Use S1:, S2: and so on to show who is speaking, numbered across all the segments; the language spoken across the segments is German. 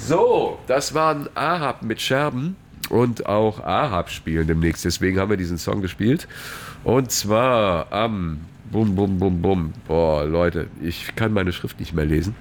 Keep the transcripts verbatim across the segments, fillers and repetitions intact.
S1: So, das waren Ahab mit Scherben und auch Ahab spielen demnächst. Deswegen haben wir diesen Song gespielt. Und zwar am Bum, Bum, Bum, Bum. Boah, Leute, ich kann meine Schrift nicht mehr lesen.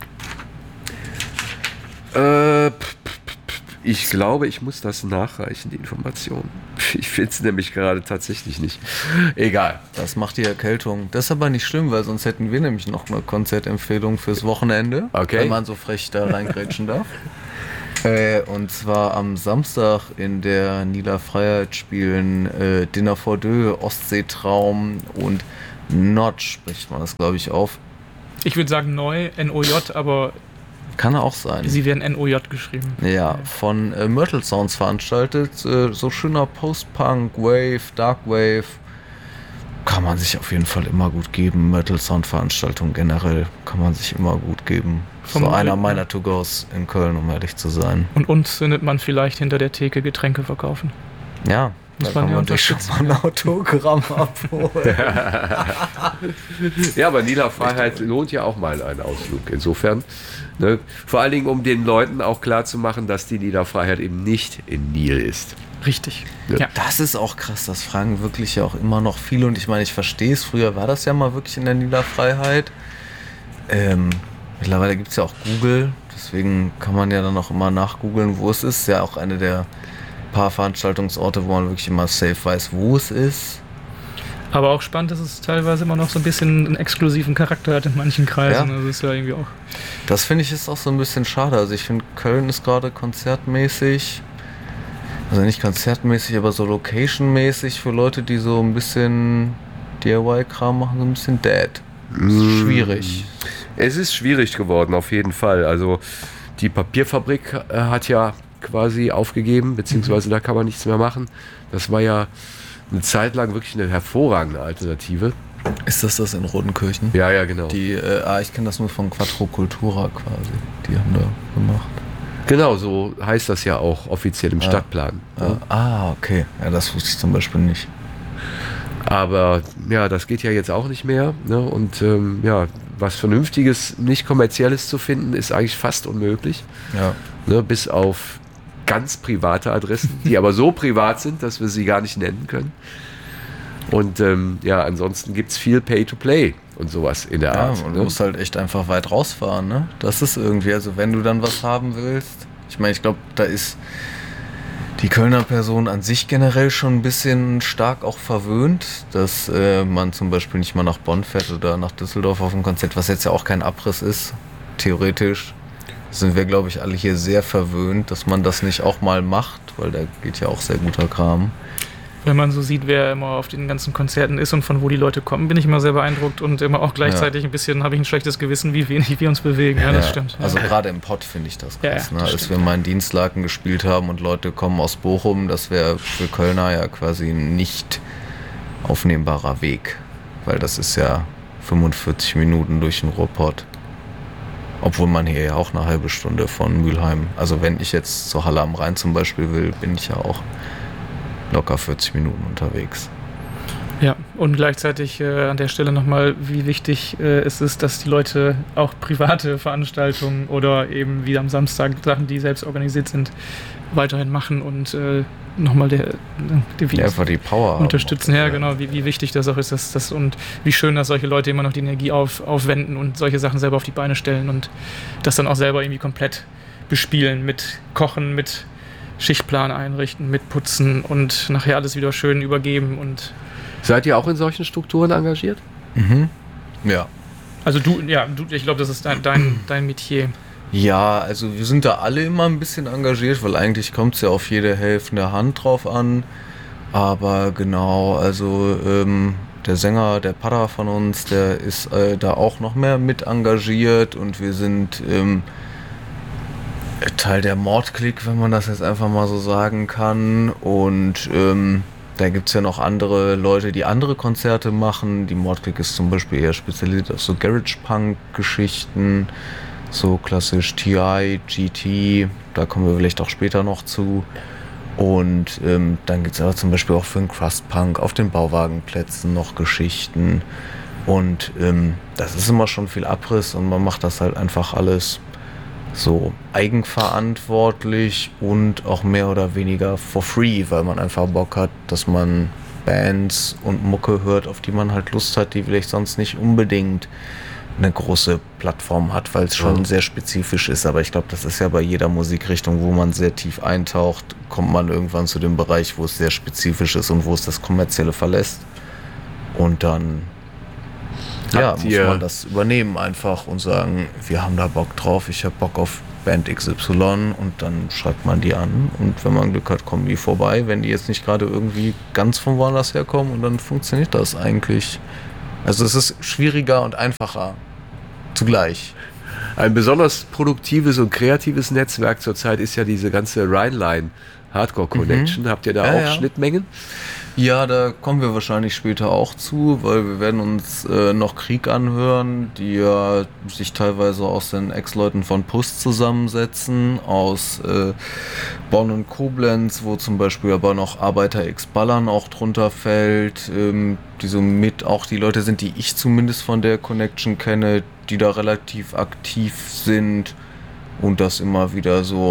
S1: Äh, ich glaube, ich muss das nachreichen, die Information. Ich finde es nämlich gerade tatsächlich nicht. Egal.
S2: Das macht die Erkältung. Das ist aber nicht schlimm, weil sonst hätten wir nämlich noch eine Konzertempfehlung fürs Wochenende.
S1: Okay.
S2: Wenn man so frech da reingrätschen darf. Äh, und zwar am Samstag in der Nila Freiheit spielen äh, Dinner for Deux, Ostseetraum und Notch, spricht man das, glaube ich, auf.
S3: Ich würde sagen neu, N O J, aber
S2: kann auch sein.
S3: Sie werden N O J geschrieben.
S2: Ja, von äh, Myrtle Sounds veranstaltet. Äh, so schöner Post-Punk, Wave, Dark Wave. Kann man sich auf jeden Fall immer gut geben. Myrtle Sound Veranstaltungen generell kann man sich immer gut geben.
S3: Vom
S2: so einer
S3: Alten.
S2: meiner To-Go's in Köln, um ehrlich zu sein.
S3: Und uns findet man vielleicht hinter der Theke Getränke verkaufen.
S2: Ja,
S3: Muss
S2: da
S3: man
S2: kann
S3: ja
S2: man sich schon mal ein Autogramm abholen.
S1: Ja, aber Nila Freiheit lohnt ja auch mal einen Ausflug. Insofern, ne, vor allen Dingen, um den Leuten auch klar zu machen, dass die Nila Freiheit eben nicht in Nil ist.
S3: Richtig.
S1: Ja.
S3: Ja.
S2: Das ist auch krass, das fragen wirklich ja auch immer noch viele. Und ich meine, ich verstehe es, früher war das ja mal wirklich in der Nila Freiheit. Ähm, mittlerweile gibt es ja auch Google, deswegen kann man ja dann auch immer nachgoogeln, wo es ist. Ja, auch eine der paar Veranstaltungsorte, wo man wirklich immer safe weiß, wo es ist.
S3: Aber auch spannend, dass es teilweise immer noch so ein bisschen einen exklusiven Charakter hat in manchen Kreisen.
S2: Ja.
S3: Also ist ja irgendwie auch.
S2: Das finde ich ist auch so ein bisschen schade. Also ich finde, Köln ist gerade konzertmäßig, also nicht konzertmäßig, aber so locationmäßig für Leute, die so ein bisschen D I Y-Kram machen, so ein bisschen dead. Das ist schwierig.
S1: Es ist schwierig geworden, auf jeden Fall. Also die Papierfabrik äh, hat ja quasi aufgegeben, beziehungsweise da kann man nichts mehr machen. Das war ja eine Zeit lang wirklich eine hervorragende Alternative.
S2: Ist das das in Rodenkirchen?
S1: Ja, ja, genau.
S2: Die, äh, ah, ich kenne das nur von Quattro Cultura quasi. Die haben da gemacht.
S1: Genau, so heißt das ja auch offiziell im
S2: Ja.
S1: Stadtplan.
S2: Ja. Ah, okay. Ja, das wusste ich zum Beispiel nicht.
S1: Aber ja, das geht ja jetzt auch nicht mehr. Ne? Und ähm, ja, was Vernünftiges, nicht Kommerzielles zu finden, ist eigentlich fast unmöglich.
S2: Ja.
S1: Ne? Bis auf ganz private Adressen, die aber so privat sind, dass wir sie gar nicht nennen können. Und ähm, ja, ansonsten gibt es viel Pay-to-Play und sowas in der
S2: Ja,
S1: Art.
S2: und
S1: Ne?
S2: du musst halt echt einfach weit rausfahren, ne? Das ist irgendwie, also wenn du dann was haben willst, ich meine, ich glaube, da ist die Kölner Person an sich generell schon ein bisschen stark auch verwöhnt, dass äh, man zum Beispiel nicht mal nach Bonn fährt oder nach Düsseldorf auf ein Konzert, was jetzt ja auch kein Abriss ist, theoretisch. Sind wir, glaube ich, alle hier sehr verwöhnt, dass man das nicht auch mal macht, weil da geht ja auch sehr guter Kram.
S3: Wenn man so sieht, wer immer auf den ganzen Konzerten ist und von wo die Leute kommen, bin ich immer sehr beeindruckt und immer auch gleichzeitig ein bisschen habe ich ein schlechtes Gewissen, wie wenig wir uns bewegen. Ja, das
S2: Ja,
S3: stimmt.
S2: Also
S3: ja.
S2: gerade im Pott finde ich das
S3: Ja,
S2: krass.
S3: ja,
S2: ne?
S3: das
S2: Als
S3: stimmt.
S2: wir mal in Dienstlaken gespielt haben und Leute kommen aus Bochum, das wäre für Kölner ja quasi ein nicht aufnehmbarer Weg. Weil das ist ja fünfundvierzig Minuten durch den Ruhrpott. Obwohl man hier ja auch eine halbe Stunde von Mülheim, also wenn ich jetzt zur Halle am Rhein zum Beispiel will, bin ich ja auch locker vierzig Minuten unterwegs.
S3: Ja, und gleichzeitig äh, an der Stelle nochmal, wie wichtig äh, es ist, dass die Leute auch private Veranstaltungen oder eben wie am Samstag Sachen, die selbst organisiert sind, weiterhin machen und äh, nochmal der, der
S2: Ja, einfach die Power
S3: unterstützen.
S2: haben.
S3: Ja, genau, wie, wie wichtig das auch ist, dass das und wie schön, dass solche Leute immer noch die Energie auf, aufwenden und solche Sachen selber auf die Beine stellen und das dann auch selber irgendwie komplett bespielen mit Kochen, mit Schichtplan einrichten, mit Putzen und nachher alles wieder schön übergeben und
S1: Seid ihr auch in solchen Strukturen engagiert?
S2: Mhm. Ja.
S3: also du, ja, du, ich glaube, das ist dein, dein, dein Metier.
S2: Ja, also wir sind da alle immer ein bisschen engagiert, weil eigentlich kommt es ja auf jede helfende Hand drauf an. Aber genau, also ähm, der Sänger, der Pada von uns, der ist äh, da auch noch mehr mit engagiert und wir sind ähm, Teil der Mordklick, wenn man das jetzt einfach mal so sagen kann. Und ähm, da gibt es ja noch andere Leute, die andere Konzerte machen. Die Mordklick ist zum Beispiel eher spezialisiert auf so Garage-Punk-Geschichten. So klassisch T I, G T, da kommen wir vielleicht auch später noch zu. Und ähm, dann gibt es aber zum Beispiel auch für den Crust-Punk auf den Bauwagenplätzen noch Geschichten. Und ähm, das ist immer schon viel Abriss und man macht das halt einfach alles so eigenverantwortlich und auch mehr oder weniger for free, weil man einfach Bock hat, dass man Bands und Mucke hört, auf die man halt Lust hat, die vielleicht sonst nicht unbedingt eine große Plattform hat, weil es schon
S1: Ja.
S2: sehr spezifisch ist. Aber ich glaube, das ist ja bei jeder Musikrichtung, wo man sehr tief eintaucht, kommt man irgendwann zu dem Bereich, wo es sehr spezifisch ist und wo es das Kommerzielle verlässt. Und dann ja,
S1: Habt
S2: muss
S1: ihr-
S2: man das übernehmen einfach und sagen, wir haben da Bock drauf, ich habe Bock auf Band X Y und dann schreibt man die an und wenn man Glück hat, kommen die vorbei, wenn die jetzt nicht gerade irgendwie ganz von woanders herkommen und dann funktioniert das eigentlich. Also es ist schwieriger und einfacher zugleich.
S1: Ein besonders produktives und kreatives Netzwerk zurzeit ist ja diese ganze Rhineline Hardcore Connection. Habt ihr da
S2: Ja,
S1: auch
S2: ja.
S1: Schnittmengen?
S2: Ja, da kommen wir wahrscheinlich später auch zu, weil wir werden uns äh, noch Krieg anhören, die ja sich teilweise aus den Ex-Leuten von Pust zusammensetzen, aus äh, Bonn und Koblenz, wo zum Beispiel aber noch Arbeiter X Ballern auch drunter fällt, ähm, die so mit auch die Leute sind, die ich zumindest von der Connection kenne, die da relativ aktiv sind und das immer wieder so